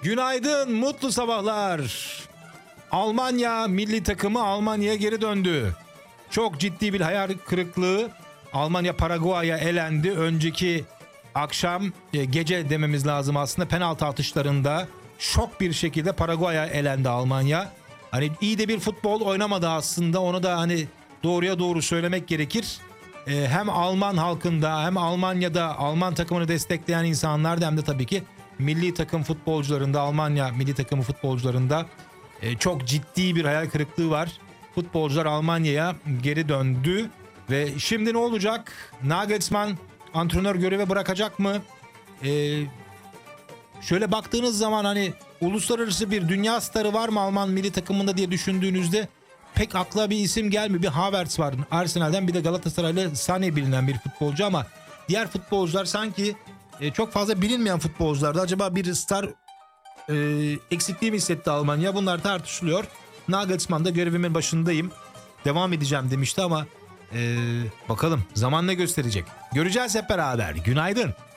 Günaydın, mutlu sabahlar. Almanya milli takımı Almanya'ya geri döndü. Çok ciddi bir hayal kırıklığı. Almanya Paraguay'a elendi. Önceki akşam, gece dememiz lazım aslında, penaltı atışlarında şok bir şekilde Paraguay'a elendi Almanya. Hani iyi de bir futbol oynamadı aslında. Onu da hani doğruya doğru söylemek gerekir. Hem Alman halkında hem Almanya'da Alman takımını destekleyen insanlar hem de tabii ki milli takım futbolcularında, Almanya milli takımı futbolcularında çok ciddi bir hayal kırıklığı var. Futbolcular Almanya'ya geri döndü ve şimdi ne olacak? Nagelsmann antrenör görevi bırakacak mı? Şöyle baktığınız zaman hani uluslararası bir dünya starı var mı Alman milli takımında diye düşündüğünüzde pek akla bir isim gelmiyor. Bir Havertz var Arsenal'den, bir de Galatasaray'la Sané bilinen bir futbolcu ama diğer futbolcular sanki çok fazla bilinmeyen futbolculardı. Acaba bir star eksikliği mi hissetti Almanya? Bunlar tartışılıyor. Nagelsmann da görevimin başındayım, devam edeceğim demişti ama bakalım zaman ne gösterecek. Göreceğiz hep beraber. Günaydın.